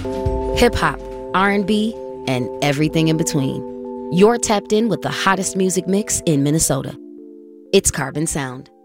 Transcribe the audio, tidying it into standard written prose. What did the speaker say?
Hip hop, R&B, and everything in between. You're tapped in with the hottest music mix in Minnesota. It's Carbon Sound.